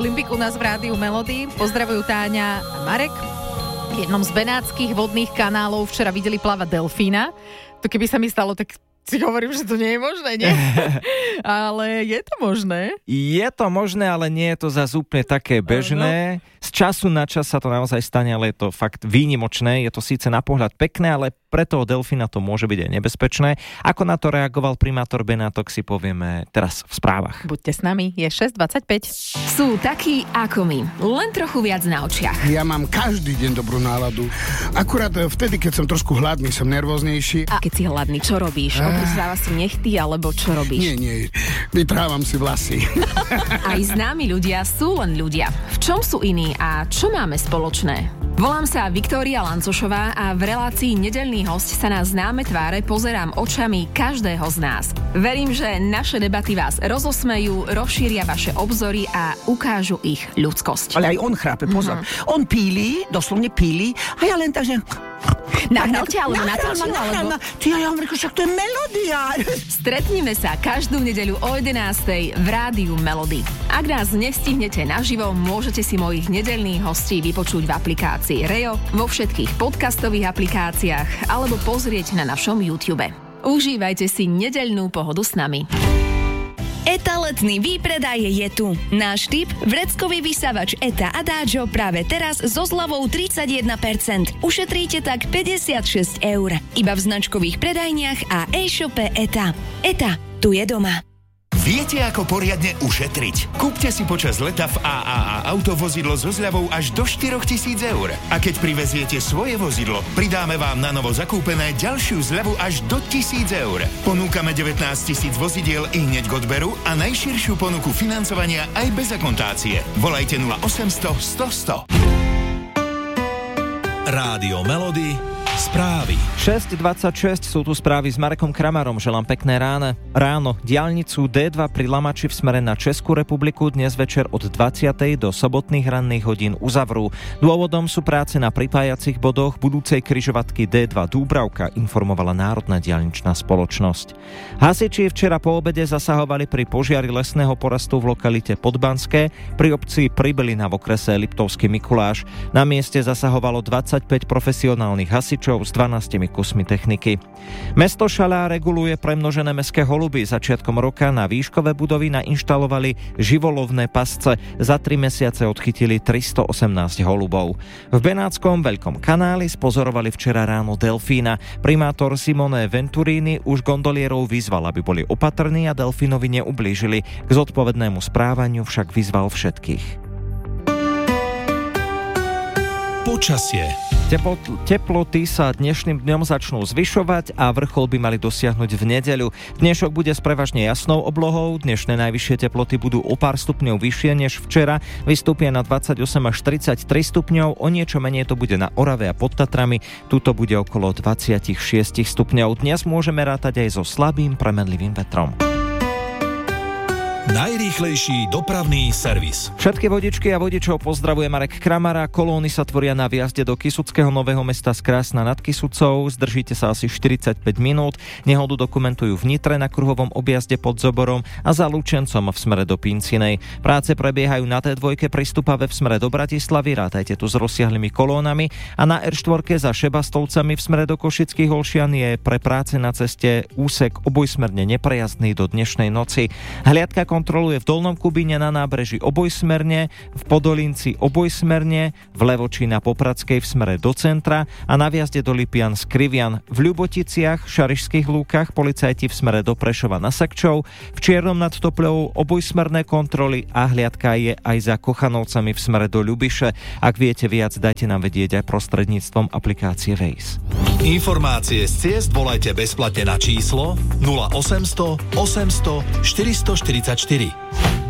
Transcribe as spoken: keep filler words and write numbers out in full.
Olympik u nás v rádiu Melody. Pozdravujú Táňa a Marek. V jednom z benátskych vodných kanálov včera videli plávať delfína. To keby sa mi stalo, tak si hovorím, že to nie je možné, nie? Ale je to možné. Je to možné, ale nie je to zase úplne také bežné. Z času na čas sa to naozaj stane, ale je to fakt výnimočné. Je to síce na pohľad pekné, ale pre toho delfína to môže byť aj nebezpečné. Ako na to reagoval primátor Benátok, si povieme teraz v správach. Buďte s nami, je šesť dvadsaťpäť. Sú takí ako my, len trochu viac na očiach. Ja mám každý deň dobrú náladu. Akurát vtedy, keď som trošku hladný, som nervóznejší. A keď si hladný, čo robíš? Ah. Obrizáva si nechty, alebo čo robíš? Nie, nie, vytrávam si vlasy. Aj známi ľudia sú len ľudia. V čom sú iní a čo máme spoločné? Volám sa Viktória Lancošová a v relácii Nedeľný hosť sa na známe tváre pozerám očami každého z nás. Verím, že naše debaty vás rozosmejú, rozšíria vaše obzory a ukážu ich ľudskosť. Ale aj on chrápe, pozor. Mm-hmm. On píli, doslovne píli, a ja len tak, že... Nahnal ťa, alebo nahnal ťa, alebo... Ty, ja hovorím, však to je melódia. Stretnime sa každú nedeľu o jedenástej v rádiu Melody. Ak nás nestihnete naživo, môžete si mojich nedeľných hostí vypočuť v aplikácii Reo, vo všetkých podcastových aplikáciách alebo pozrieť na našom YouTube. Užívajte si nedeľnú pohodu s nami. ETA letný výpredaj je tu. Náš tip, vreckový vysávač ETA Adagio práve teraz so zľavou tridsaťjeden percent. Ušetríte tak päťdesiatšesť eur. Iba v značkových predajniach a e-shope ETA. ETA, tu je doma. Viete, ako poriadne ušetriť? Kúpte si počas leta v á á á autovozidlo so zľavou až do štyrotisíc eur. A keď priveziete svoje vozidlo, pridáme vám na novo zakúpené ďalšiu zľavu až do tisíc eur. Ponúkame devätnásť tisíc vozidiel i hneď k odberu a najširšiu ponuku financovania aj bez akontácie. Volajte nula osemsto sto sto. Rádio Melody. Správy. šesť dvadsaťšesť sú tu správy s Marekom Kramarom. Želám pekné ráno. Ráno diaľnicu dé dva pri Lamači v smere na Českú republiku dnes večer od dvadsiatej do sobotných ranných hodín uzavrú. Dôvodom sú práce na pripájacích bodoch budúcej križovatky dé dva Dúbravka, informovala Národná diaľničná spoločnosť. Hasiči včera po obede zasahovali pri požiari lesného porastu v lokalite Podbanské pri obci Pribylina v okrese Liptovský Mikuláš. Na mieste zasahovalo dvadsaťpäť profesionálnych hasičov s dvanástimi kusmi techniky. Mesto Šalá reguluje premnožené mestské holuby. Začiatkom roka na výškové budovy nainštalovali živolovné pasce. Za tri mesiace odchytili tristoosemnásť holubov. V Benátskom Veľkom kanáli spozorovali včera ráno delfína. Primátor Simone Venturini už gondolierov vyzval, aby boli opatrní a delfínovi neublížili. K zodpovednému správaniu však vyzval všetkých. Počasie. Teploty sa dnešným dňom začnú zvyšovať a vrchol by mali dosiahnuť v nedeľu. Dnešok bude s prevažne jasnou oblohou, dnešné najvyššie teploty budú o pár stupňov vyššie než včera, vystúpia na dvadsaťosem až tridsaťtri stupňov, o niečo menej to bude na Orave a pod Tatrami, tuto bude okolo dvadsaťšesť stupňov. Dnes môžeme rátať aj so slabým premenlivým vetrom. Najrýchlejší dopravný servis. Všetky vodičky a vodičov pozdravuje Marek Kramara. Kolóny sa tvoria na výjazde do Kysuckého Nového Mesta z Krásna nad Kysucou. Zdržíte sa asi štyridsaťpäť minút. Nehodu dokumentujú v Nitre na kruhovom objazde pod Zoborom a za Lučencom v smere do Pincinej. Práce prebiehajú na té dva pri Stupave v smere do Bratislavy. Rátajte tu s rozsiahlymi kolónami. A na er štyri za Šebastovcami v smere do Košických Olšian je pre práce na ceste úsek obojsmerne neprejazdný do dnešnej noci. Hliadka kontroluje v Dolnom Kubíne na nábreží obojsmerne, v Podolinci obojsmerne, v Levoči na Popradskej v smere do centra a na viazde do Lipian z Krivian. V Ľuboticiach, Šarišských lúkach policajti v smere do Prešova na Sekčov, v Čiernom nad Topľou obojsmerné kontroly a hliadka je aj za Kochanovcami v smere do Ľubiše. Ak viete viac, dajte nám vedieť aj prostredníctvom aplikácie Waze. Informácie z ciest volajte bezplatne na číslo nula osemsto osemsto štyristoštyridsaťštyri.